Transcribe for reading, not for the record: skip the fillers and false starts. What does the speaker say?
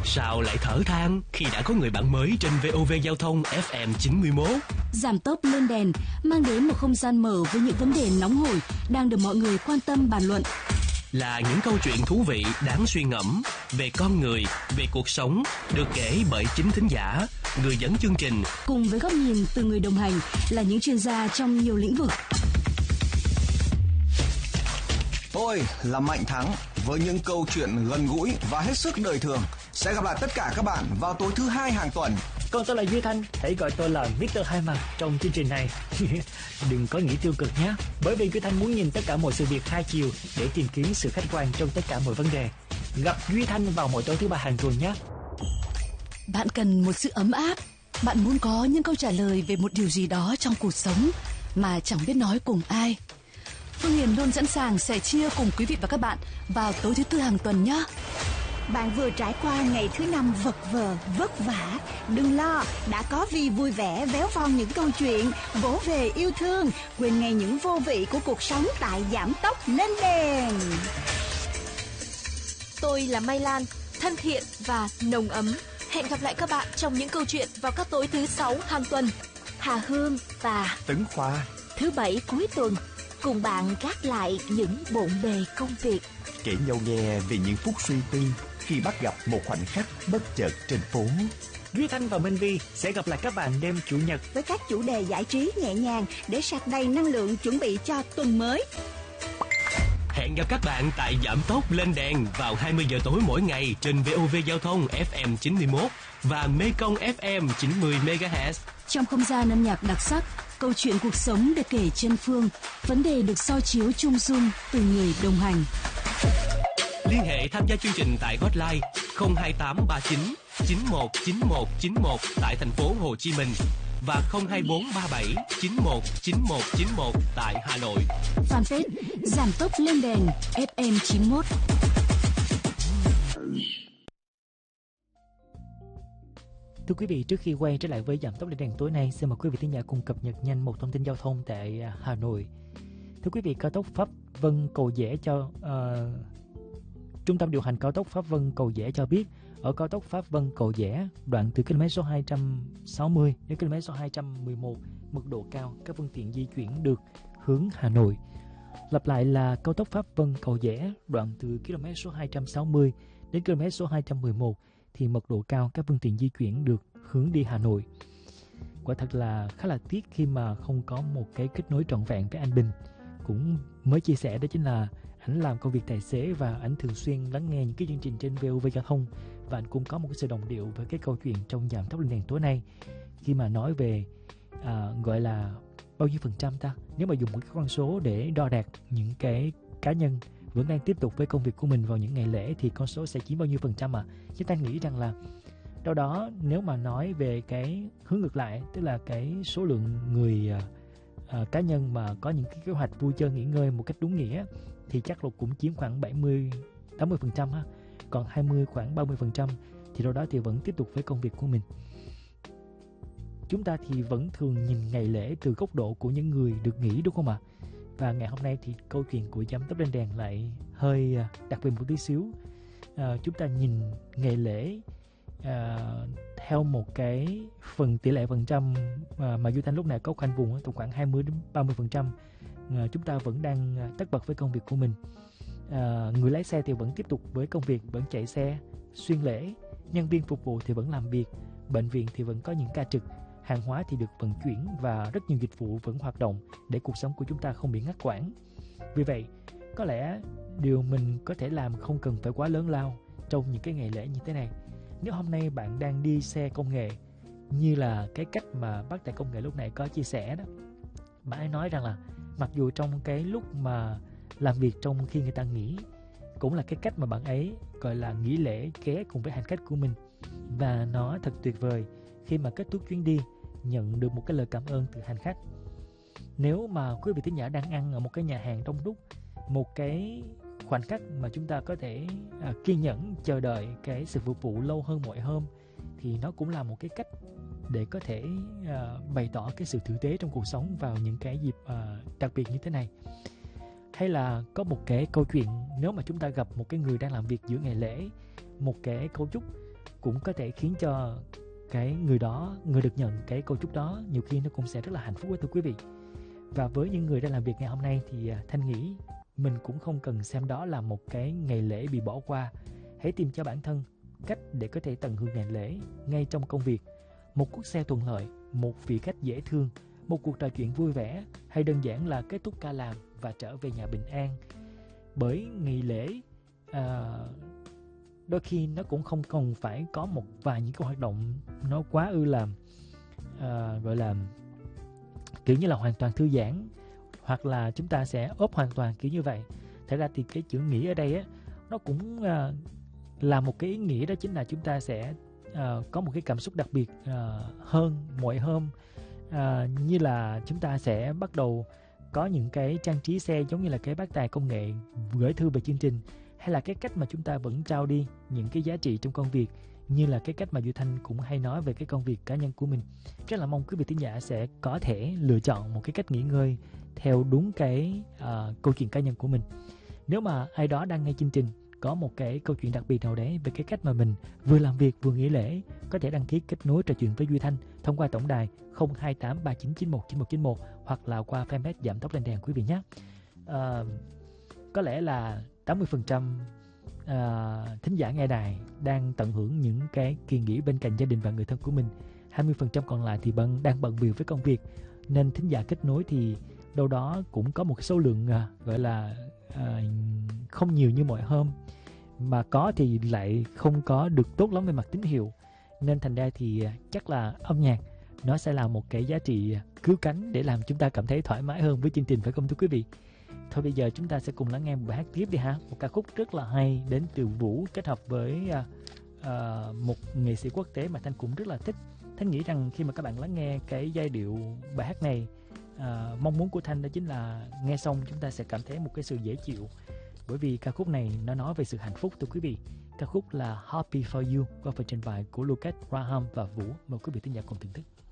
Sao lại thở than khi đã có người bạn mới trên VOV Giao thông FM 91? Giảm tốc lên đèn mang đến một không gian mở với những vấn đề nóng hổi đang được mọi người quan tâm bàn luận. Là những câu chuyện thú vị đáng suy ngẫm về con người, về cuộc sống, được kể bởi chính thính giả, người dẫn chương trình. Cùng với góc nhìn từ người đồng hành là những chuyên gia trong nhiều lĩnh vực. Tôi là Mạnh Thắng với những câu chuyện gần gũi và hết sức đời thường. Sẽ gặp lại tất cả các bạn vào tối thứ Hai hàng tuần. Còn tôi là Duy Thanh, hãy gọi tôi là Mr. Hai Mặt trong chương trình này. Đừng có nghĩ tiêu cực nhé, bởi vì Duy Thanh muốn nhìn tất cả mọi sự việc hai chiều để tìm kiếm sự khách quan trong tất cả mọi vấn đề. Gặp Duy Thanh vào mỗi tối thứ Ba hàng tuần nhé. Bạn cần một sự ấm áp, bạn muốn có những câu trả lời về một điều gì đó trong cuộc sống mà chẳng biết nói cùng ai. Phương Hiền luôn sẵn sàng sẻ chia cùng quý vị và các bạn vào tối thứ Tư hàng tuần nhé. Bạn vừa trải qua ngày thứ Năm vật vờ, vất vả. Đừng lo, đã có Vi vui vẻ véo von những câu chuyện, vỗ về yêu thương, quên ngay những vô vị của cuộc sống tại Giảm tốc lên đèn. Tôi là Mai Lan, thân thiện và nồng ấm. Hẹn gặp lại các bạn trong những câu chuyện vào các tối thứ Sáu hàng tuần. Hà Hương và Tấn Khoa thứ Bảy cuối tuần cùng bạn gác lại những bộn bề công việc, kể nhau nghe về những phút suy tư khi bắt gặp một khoảnh khắc bất chợt trên phố. Duy Thanh và Minh Vi sẽ gặp lại các bạn đêm Chủ nhật với các chủ đề giải trí nhẹ nhàng để sạc đầy năng lượng chuẩn bị cho tuần mới. Hẹn gặp các bạn tại Giảm tốc lên đèn vào 20 giờ tối mỗi ngày trên VOV Giao thông FM 91 và Mekong FM 90 MHz. Trong không gian âm nhạc đặc sắc, câu chuyện cuộc sống được kể chân phương, vấn đề được soi chiếu chung dung từ người đồng hành. Liên hệ tham gia chương trình tại hotline 02839 919191 tại thành phố Hồ Chí Minh và 02437 919191 tại Hà Nội. Fanpage Giảm tốc lên đèn FM 91. Thưa quý vị, trước khi quay trở lại với Giảm tốc lên đèn tối nay, xin mời quý vị thính giả cùng cập nhật nhanh một thông tin giao thông tại Hà Nội. Thưa quý vị, cao tốc Pháp Vân Cầu Giẽ Trung tâm điều hành cao tốc Pháp Vân Cầu Giẽ cho biết, ở cao tốc Pháp Vân Cầu Giẽ, đoạn từ km số 260 đến km số 211, mật độ cao, các phương tiện di chuyển được hướng Hà Nội. Lặp lại là cao tốc Pháp Vân Cầu Giẽ, đoạn từ km số 260 đến km số 211, thì mật độ cao, các phương tiện di chuyển được hướng đi Hà Nội. Quả thật là khá là tiếc khi mà không có một cái kết nối trọn vẹn với anh Bình. Cũng mới chia sẻ đó chính là ảnh làm công việc tài xế và ảnh thường xuyên lắng nghe những cái chương trình trên VOV Giao thông, và anh cũng có một cái sự đồng điệu với cái câu chuyện trong Giảm tốc lên đèn tối nay khi mà nói về gọi là bao nhiêu phần trăm ta, nếu mà dùng một cái con số để đo đạc những cái cá nhân vẫn đang tiếp tục với công việc của mình vào những ngày lễ thì con số sẽ chiếm bao nhiêu phần trăm à. Chúng ta nghĩ rằng là đâu đó nếu mà nói về cái hướng ngược lại, tức là cái số lượng người cá nhân mà có những cái kế hoạch vui chơi nghỉ ngơi một cách đúng nghĩa thì chắc là cũng chiếm khoảng 70-80% ha. Còn 20 khoảng 30% thì đâu đó thì vẫn tiếp tục với công việc của mình. Chúng ta thì vẫn thường nhìn ngày lễ từ góc độ của những người được nghỉ, đúng không ạ? Và ngày hôm nay thì câu chuyện của Giảm tốc lên đèn lại hơi đặc biệt một tí xíu. Chúng ta nhìn ngày lễ theo một cái phần tỷ lệ phần trăm mà Duy Thanh lúc này có khoanh vùng từ khoảng 20-30%. Chúng ta vẫn đang tất bật với công việc của mình. Người lái xe thì vẫn tiếp tục với công việc, vẫn chạy xe xuyên lễ, nhân viên phục vụ thì vẫn làm việc, bệnh viện thì vẫn có những ca trực, hàng hóa thì được vận chuyển và rất nhiều dịch vụ vẫn hoạt động để cuộc sống của chúng ta không bị ngắt quãng. Vì vậy, có lẽ điều mình có thể làm không cần phải quá lớn lao trong những cái ngày lễ như thế này. Nếu hôm nay bạn đang đi xe công nghệ, như là cái cách mà bác tại công nghệ lúc này có chia sẻ đó, bạn ấy nói rằng là mặc dù trong cái lúc mà làm việc trong khi người ta nghỉ cũng là cái cách mà bạn ấy gọi là nghỉ lễ ké cùng với hành khách của mình, và nó thật tuyệt vời khi mà kết thúc chuyến đi nhận được một cái lời cảm ơn từ hành khách. Nếu mà quý vị thính giả đang ăn ở một cái nhà hàng đông đúc, một cái khoảnh khắc mà chúng ta có thể kiên nhẫn chờ đợi cái sự phục vụ lâu hơn mọi hôm, thì nó cũng là một cái cách để có thể bày tỏ cái sự tử tế trong cuộc sống vào những cái dịp đặc biệt như thế này. Hay là có một cái câu chuyện, nếu mà chúng ta gặp một cái người đang làm việc giữa ngày lễ, một cái câu chúc cũng có thể khiến cho cái người được nhận cái câu chúc đó nhiều khi nó cũng sẽ rất là hạnh phúc, thưa quý vị. Và với những người đang làm việc ngày hôm nay thì Thanh nghĩ mình cũng không cần xem đó là một cái ngày lễ bị bỏ qua. Hãy tìm cho bản thân cách để có thể tận hưởng ngày lễ ngay trong công việc. Một cuốc xe thuận lợi, một vị khách dễ thương, một cuộc trò chuyện vui vẻ, hay đơn giản là kết thúc ca làm và trở về nhà bình an. Bởi ngày lễ đôi khi nó cũng không cần phải có một vài những cái hoạt động nó quá là gọi là kiểu như là hoàn toàn thư giãn, hoặc là chúng ta sẽ ốp hoàn toàn kiểu như vậy. Thật ra thì cái chữ nghỉ ở đây á, nó cũng là một cái ý nghĩa, đó chính là chúng ta sẽ có một cái cảm xúc đặc biệt hơn mọi hôm, như là chúng ta sẽ bắt đầu có những cái trang trí xe giống như là cái bác tài công nghệ gửi thư về chương trình, hay là cái cách mà chúng ta vẫn trao đi những cái giá trị trong công việc, như là cái cách mà Duy Thanh cũng hay nói về cái công việc cá nhân của mình. Rất là mong quý vị thính giả sẽ có thể lựa chọn một cái cách nghỉ ngơi theo đúng cái câu chuyện cá nhân của mình. Nếu mà ai đó đang nghe chương trình có một cái câu chuyện đặc biệt nào đấy về cái cách mà mình vừa làm việc vừa nghỉ lễ, có thể đăng ký kết nối trò chuyện với Duy Thanh thông qua tổng đài 02839919191 hoặc là qua fanpage Giảm Tốc Lên Đèn quý vị nhé. Có lẽ là 80% thính giả nghe đài đang tận hưởng những cái kỳ nghỉ bên cạnh gia đình và người thân của mình. 20% còn lại thì đang bận bịu với công việc, nên thính giả kết nối thì đâu đó cũng có một cái số lượng gọi là không nhiều như mọi hôm, mà có thì lại không có được tốt lắm về mặt tín hiệu. Nên thành ra thì chắc là âm nhạc nó sẽ là một cái giá trị cứu cánh để làm chúng ta cảm thấy thoải mái hơn với chương trình, phải không thưa quý vị? Thôi bây giờ chúng ta sẽ cùng lắng nghe một bài hát tiếp đi ha. Một ca khúc rất là hay đến từ Vũ kết hợp với một nghệ sĩ quốc tế mà Thanh cũng rất là thích. Thanh nghĩ rằng khi mà các bạn lắng nghe cái giai điệu bài hát này, mong muốn của Thanh đó chính là nghe xong chúng ta sẽ cảm thấy một cái sự dễ chịu, bởi vì ca khúc này nó nói về sự hạnh phúc thưa quý vị. Ca khúc là Happy For You qua phần trình bày của Lucas Graham và Vũ. Mời quý vị thính giả cùng thưởng thức.